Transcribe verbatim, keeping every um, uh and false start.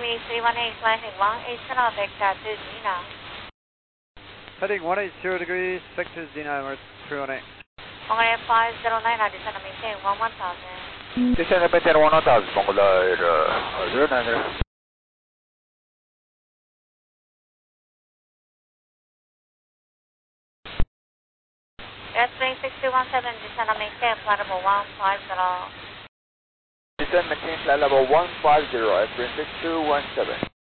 Miami three one eight, flight heading one eight zero, vector to Zena. Heading one eight zero degrees, vector Zena, Emirates three one eight. Mongolia five zero nine, descend and maintain one one thousand. Descend and maintain one one thousand, Mongolia zero nine zero. Airplane six two one seven, descend and maintain flight level one five zero. Descend and maintain flight level one five zero, airplane six two one seven.